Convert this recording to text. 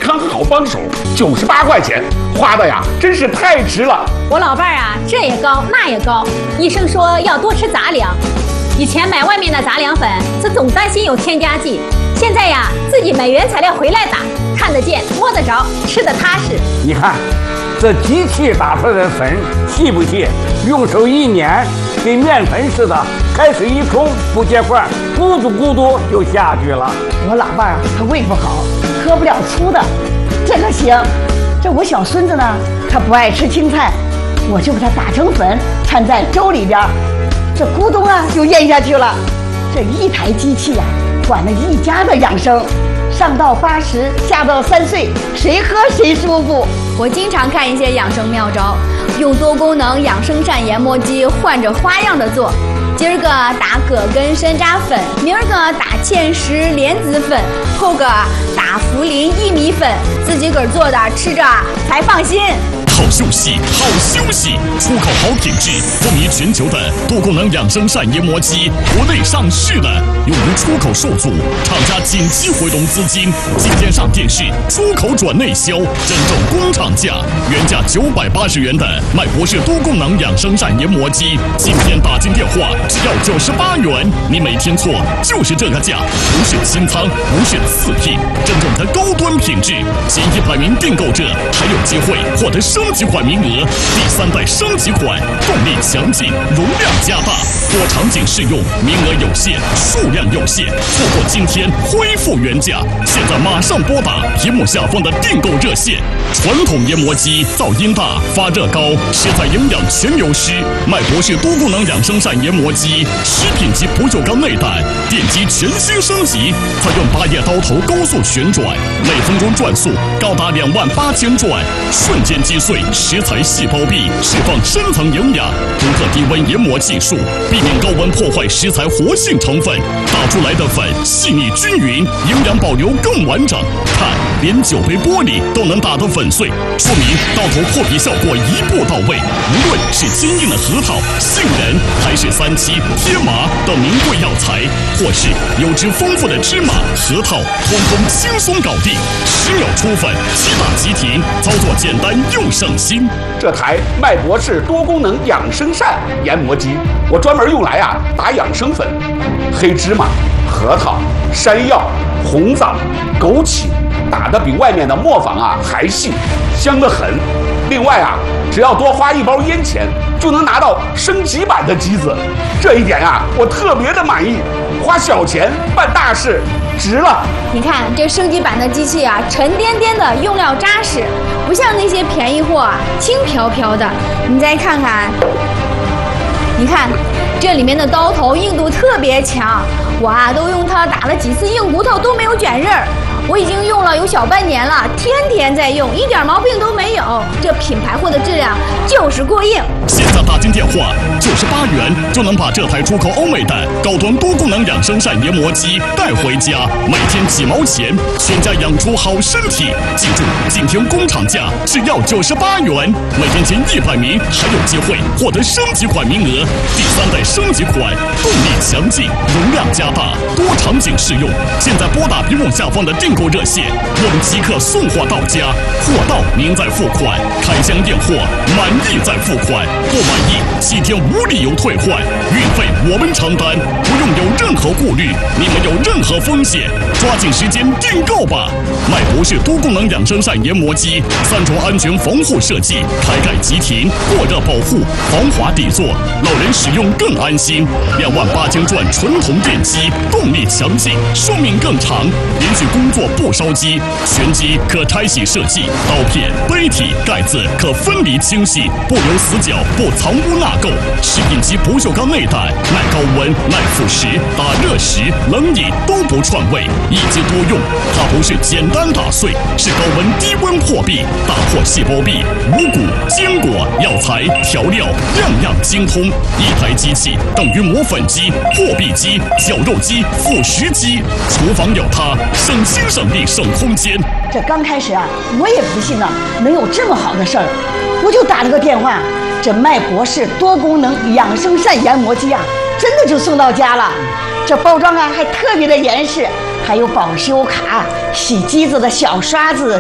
康好帮手，98块钱，花的呀真是太值了。 我老伴儿啊，这也高那也高，医生说要多吃杂粮。以前买外面的杂粮粉是总担心有添加剂，现在呀自己买原材料回来打，看得见摸得着，吃得踏实。 你看这机器打出来的粉细不细？用手一捻，跟面粉似的，开水一冲不结块，咕嘟咕嘟就下去了。 我老伴儿他胃不好，喝不了粗的，这个行。这我小孙子呢，他不爱吃青菜，我就给他打成粉，掺在粥里边，这咕咚啊就咽下去了。这一台机器呀，管了一家的养生，上到80，下到3岁，谁喝谁舒服。 我经常看一些养生妙招，用多功能养生膳研磨机换着花样的做。今儿个打葛根山楂粉，明儿个打芡实莲子粉，后个打茯苓薏米粉，自己个儿做的，吃着才放心。 好休息，好休息！出口好品质，风靡全球的多功能养生膳研磨机，国内上市了，由于出口受阻，厂家紧急回笼资金，今天上电视，出口转内销，真正工厂价，原价980元的麦博士多功能养生膳研磨机，今天打进电话只要98元，你没听错，就是这个价，不是清仓，不是次品，真正的高端品质，前100名订购者还有机会获得升级款名额，第3代升级款，动力强劲，容量加大，多场景适用，名额有限，数量有限，错过今天恢复原价，现在马上拨打屏幕下方的订购热线。传统研磨机噪音大，发热高，食材营养全流失。麦博士多功能养生膳研磨机，食品级不锈钢内胆，电机全新升级，采用8叶刀头高速旋转，每分钟转速高达28000转，瞬间击碎食材细胞壁，释放深层营养。独特低温研磨技术，避免高温破坏食材活性成分，打出来的粉细腻均匀，营养保留更完整。看，连酒杯玻璃都能打得粉碎，说明刀头破皮效果一步到位。无论是坚硬的核桃、杏仁，还是3七、天麻等名贵药材，或是油脂丰富的芝麻、核桃，通通轻松搞定，10秒出粉，7打即停，操作简单又省心。 这台麦博士多功能养生膳研磨机，我专门用来打养生粉，黑芝麻、核桃、山药、红枣、枸杞，打得比外面的磨坊还细，香得很。另外只要多花1包烟钱，就能拿到升级版的机子，这一点我特别的满意。花小钱办大事，值了。 你看这升级版的机器沉甸甸的，用料扎实，不像那些便宜货轻飘飘的。你再看看，你看这里面的刀头硬度特别强，我都用它打了几次硬骨头都没有卷刃儿。我已经用了有小半年了，天天在用，一点毛病都没有。这品牌货的质量就是过硬。 现在打进电话，98元就能把这台出口欧美的高端多功能养生膳研磨机带回家，每天几毛钱，全家养出好身体。记住，今天工厂价只要98元，每天前100名还有机会获得升级款名额。第3代升级款，动力强劲，容量加大，多场景适用。现在拨打屏幕下方的订购热线，我们即刻送货到家，货到您再付款，开箱验货，满意再付款，不满意7天无理由退换，运费我们承担，不用有任何顾虑，你没有任何风险，抓紧时间订购吧！麦博士多功能养生膳研磨机，3重安全防护设计，开盖即停，过热保护，防滑底座，老人使用更安心。28000转纯铜电机，动力强劲，寿命更长，连续工作不烧机，全机可拆洗设计，刀片、杯体、盖子可分离清洗，不留死角，不藏污纳垢。食品级不锈钢内胆，耐高温、耐腐蚀，打热食、冷饮都不串味，一机多用。它不是简单打碎，是高温低温破壁，打破细胞壁，五谷、坚果、药材、调料，样样精通。一台机器等于磨粉机、破壁机、绞肉机、腐蚀机，厨房有它，省心省力省空间。 这刚开始我也不信能有这么好的事儿，我就打了个电话，这麦博士多功能养生膳研磨机真的就送到家了。这包装还特别的严实，还有保修卡、洗机子的小刷子。